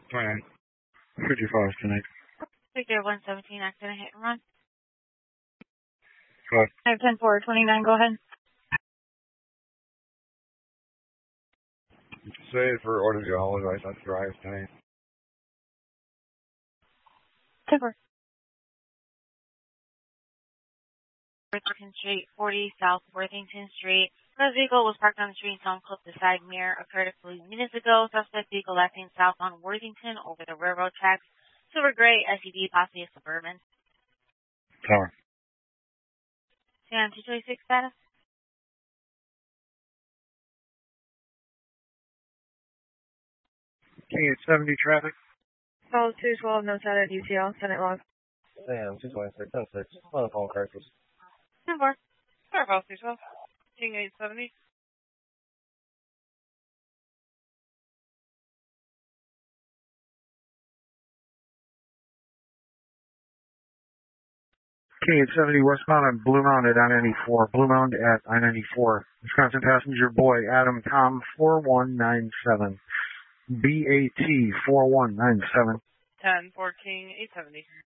Alright. 55 tonight. Victor 117, accident hit and run. Go ahead. I have 10-4-29, go ahead. Say for order to all advice not to drive tonight. 10-4. Worthington Street, 40 South Worthington Street. The vehicle was parked on the street. Someone clipped the side mirror. Occurred a few minutes ago. Suspect vehicle left-hand south on Worthington over the railroad tracks. Silver gray SUV, possibly a Suburban. Tower. Sam 226 status. King at 70 traffic. Call 212, no status UTL, Senate log. Sam 226, 10-6, phone call crisis. 10-4. Star call 212, King 870. King at 70 westbound on Blue Mound at I-94. Blue Mound at I-94. Wisconsin passenger boy Adam Tom 4197. BAT 4197. 10-4, King 870.